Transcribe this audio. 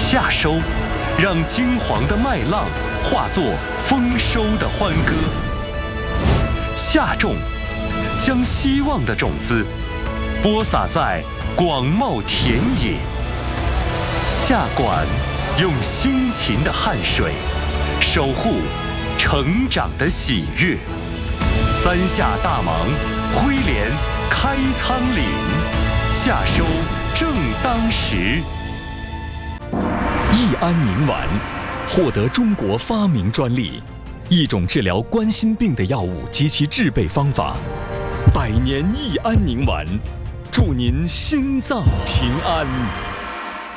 夏收，让金黄的麦浪化作丰收的欢歌；夏种，将希望的种子播撒在广袤田野；夏管，用辛勤的汗水守护成长的喜悦。三夏大忙，挥镰开仓廪，夏收正当时。 益安宁丸获得中国发明专利，一种治疗冠心病的药物及其制备方法。100年益安宁丸，祝您心脏平安。